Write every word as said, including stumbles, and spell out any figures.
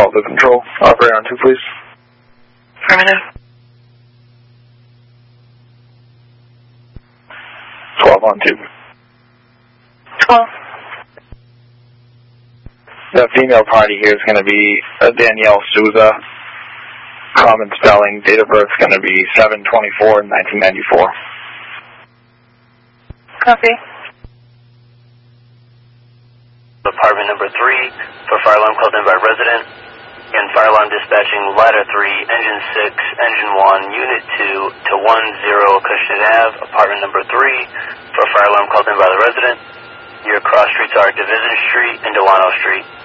Delta Control. Operator on two, please. Affirmative. twelve on two. twelve. The female party here is going to be uh, Danielle Souza. Common spelling. Date of birth is going to be seven twenty-four nineteen ninety-four. Copy. Apartment number three for fire alarm called in by resident. And fire alarm dispatching ladder three, engine six, engine one, unit two to one zero Cushing Avenue. Apartment number three for fire alarm called in by the resident. Your cross streets are Division Street and Delano Street.